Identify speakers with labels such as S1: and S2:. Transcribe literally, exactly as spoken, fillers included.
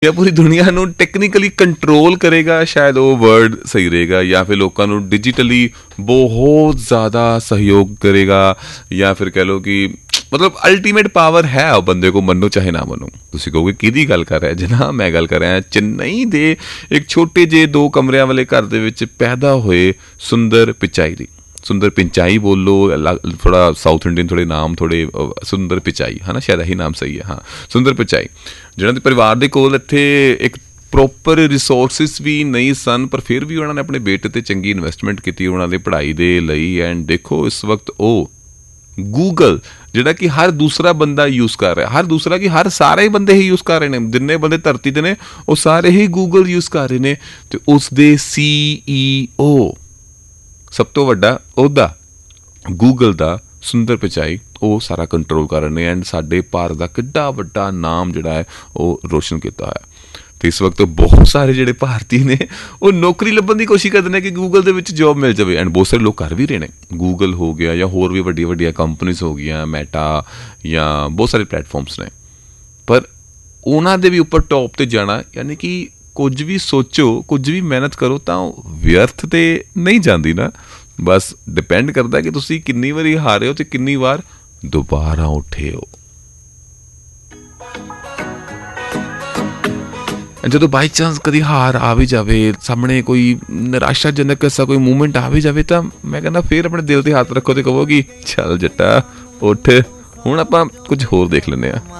S1: ਜਾਂ ਪੂਰੀ ਦੁਨੀਆ ਨੂੰ ਟੈਕਨੀਕਲੀ ਕੰਟਰੋਲ ਕਰੇਗਾ, ਸ਼ਾਇਦ ਉਹ ਵਰਡ ਸਹੀ ਰਹੇਗਾ, ਜਾਂ ਫਿਰ ਲੋਕਾਂ ਨੂੰ ਡਿਜੀਟਲੀ ਬਹੁਤ ਜ਼ਿਆਦਾ ਸਹਿਯੋਗ ਕਰੇਗਾ, ਜਾਂ ਫਿਰ ਕਹਿ ਲਓ ਕਿ ਮਤਲਬ ਅਲਟੀਮੇਟ ਪਾਵਰ ਹੈ ਉਹ ਬੰਦੇ ਕੋ, ਮੰਨੋ ਚਾਹੇ ਨਾ ਮੰਨੋ। ਤੁਸੀਂ ਕਹੋਗੇ ਕਿਹਦੀ ਗੱਲ ਕਰ ਰਿਹਾ ਜਨਾਬ? ਮੈਂ ਗੱਲ ਕਰ ਰਿਹਾ ਚੇਨਈ ਦੇ ਇੱਕ ਛੋਟੇ ਜਿਹੇ ਦੋ ਕਮਰਿਆਂ ਵਾਲੇ ਘਰ ਦੇ ਵਿੱਚ ਪੈਦਾ ਹੋਏ ਸੁੰਦਰ ਪਿਚਾਈ ਦੀ। ਸੁੰਦਰ ਪਿੰਚਾਈ ਬੋਲੋ, ਥੋੜਾ ਸਾਊਥ ਇੰਡੀਅਨ ਥੋੜੇ ਨਾਮ, ਥੋੜੇ ਸੁੰਦਰ ਪਿਚਾਈ ਹੈ ਨਾ, ਸ਼ਾਇਦ ਇਹੀ ਨਾਮ ਸਹੀ ਹੈ। ਹਾਂ, ਸੁੰਦਰ ਪਿਚਾਈ, ਜਿਹਨਾਂ ਦੇ ਪਰਿਵਾਰ ਦੇ ਕੋਲ ਇੱਥੇ ਇੱਕ ਪ੍ਰੋਪਰ ਰਿਸੋਰਸਿਸ ਵੀ ਨਹੀਂ ਸਨ, ਪਰ ਫਿਰ ਵੀ ਉਹਨਾਂ ਨੇ ਆਪਣੇ ਬੇਟੇ 'ਤੇ ਚੰਗੀ ਇਨਵੈਸਟਮੈਂਟ ਕੀਤੀ ਉਹਨਾਂ ਦੇ ਪੜ੍ਹਾਈ ਦੇ ਲਈ। ਐਂਡ ਦੇਖੋ ਇਸ ਵਕਤ ਉਹ ਗੂਗਲ, ਜਿਹੜਾ ਕਿ ਹਰ ਦੂਸਰਾ ਬੰਦਾ ਯੂਜ਼ ਕਰ ਰਿਹਾ, ਹਰ ਦੂਸਰਾ ਕਿ ਹਰ ਸਾਰੇ ਬੰਦੇ ਹੀ ਯੂਜ਼ ਕਰ ਰਹੇ ਨੇ, ਜਿੰਨੇ ਬੰਦੇ ਧਰਤੀ ਦੇ ਨੇ ਉਹ ਸਾਰੇ ਹੀ ਗੂਗਲ ਯੂਜ਼ ਕਰ ਰਹੇ ਨੇ। ਅਤੇ ਉਸ ਦੇ ਸੀ ਈ ਓ, ਸਭ ਤੋਂ ਵੱਡਾ ਅਹੁਦਾ ਗੂਗਲ ਦਾ, ਸੁੰਦਰ ਪਿਚਾਈ, ਉਹ ਸਾਰਾ ਕੰਟਰੋਲ ਕਰ ਰਹੇ ਨੇ। ਐਂਡ ਸਾਡੇ ਭਾਰਤ ਦਾ ਕਿੱਡਾ ਵੱਡਾ ਨਾਮ ਜਿਹੜਾ ਹੈ ਉਹ ਰੋਸ਼ਨ ਕੀਤਾ ਹੋਇਆ। ਅਤੇ ਇਸ ਵਕਤ ਬਹੁਤ ਸਾਰੇ ਜਿਹੜੇ ਭਾਰਤੀ ਨੇ ਉਹ ਨੌਕਰੀ ਲੱਭਣ ਦੀ ਕੋਸ਼ਿਸ਼ ਕਰਦੇ ਨੇ ਕਿ ਗੂਗਲ ਦੇ ਵਿੱਚ ਜੋਬ ਮਿਲ ਜਾਵੇ। ਐਂਡ ਬਹੁਤ ਸਾਰੇ ਲੋਕ ਕਰ ਵੀ ਰਹੇ ਨੇ, ਗੂਗਲ ਹੋ ਗਿਆ ਜਾਂ ਹੋਰ ਵੀ ਵੱਡੀਆਂ ਵੱਡੀਆਂ ਕੰਪਨੀਜ਼ ਹੋ ਗਈਆਂ, ਮੈਟਾ ਜਾਂ ਬਹੁਤ ਸਾਰੇ ਪਲੈਟਫਾਰਮਸ ਨੇ। ਪਰ ਉਹਨਾਂ ਦੇ ਵੀ ਉੱਪਰ ਟੌਪ 'ਤੇ ਜਾਣਾ, ਯਾਨੀ ਕਿ ਕੁਝ ਵੀ ਸੋਚੋ, ਕੁਝ ਵੀ ਮਿਹਨਤ ਕਰੋ ਤਾਂ ਵਿਅਰਥ ਤੇ ਨਹੀਂ ਜਾਂਦੀ ਨਾ। ਬਸ ਡਿਪੈਂਡ ਕਰਦਾ ਕਿ ਤੁਸੀਂ ਕਿੰਨੀ ਵਾਰੀ ਹਾਰੇ ਹੋ ਅਤੇ ਕਿੰਨੀ ਵਾਰ ਦੁਬਾਰਾ ਉੱਠੇ ਹੋ। ਜਦੋਂ ਬਾਈ ਚਾਂਸ ਕਦੀ ਹਾਰ ਆ ਵੀ ਜਾਵੇ, ਸਾਹਮਣੇ ਕੋਈ ਨਿਰਾਸ਼ਾਜਨਕ ਐਸਾ ਕੋਈ ਮੂਵਮੈਂਟ ਆ ਵੀ ਜਾਵੇ, ਤਾਂ ਮੈਂ ਕਹਿੰਦਾ ਫਿਰ ਆਪਣੇ ਦਿਲ 'ਤੇ ਹੱਥ ਰੱਖੋ ਅਤੇ ਕਹੋ ਕਿ ਚੱਲ ਜੱਟਾ ਉੱਠ, ਹੁਣ ਆਪਾਂ ਕੁਝ ਹੋਰ ਦੇਖ ਲੈਂਦੇ ਹਾਂ।